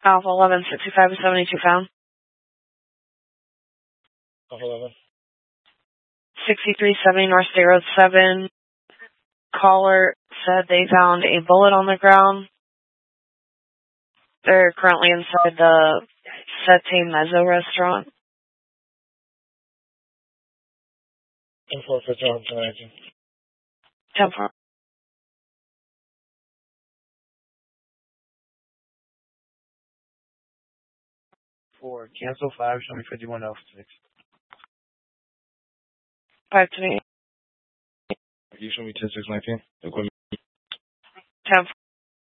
Alpha 11, 65 to 72 pound. Alpha 11. 6370 North State Road 7. Caller said they found a bullet on the ground. They're currently inside the Sete Mezzo restaurant. 10-4, 10-19. 10-4. For cancel 5, show me 51 Alpha 6. 5 to me. You show me 10-6-19. 10-4.